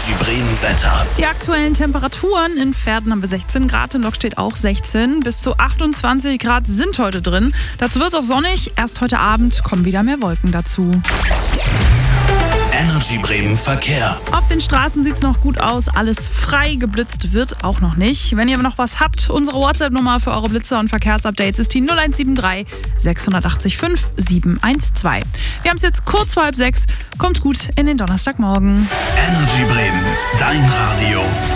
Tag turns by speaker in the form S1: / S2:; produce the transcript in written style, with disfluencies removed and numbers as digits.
S1: Energy Bremen Wetter.
S2: Die aktuellen Temperaturen in Verden haben wir 16 Grad, in Lok steht auch 16. Bis zu 28 Grad sind heute drin. Dazu wird es auch sonnig. Erst heute Abend kommen wieder mehr Wolken dazu.
S1: Energy Bremen Verkehr.
S2: Auf den Straßen sieht es noch gut aus. Alles frei, geblitzt wird auch noch nicht. Wenn ihr noch was habt, unsere WhatsApp-Nummer für eure Blitzer und Verkehrsupdates ist die 0173 680 5712. Wir haben es jetzt kurz vor 5:30. Kommt gut in den Donnerstagmorgen.
S1: Energy Bremen, dein Radio.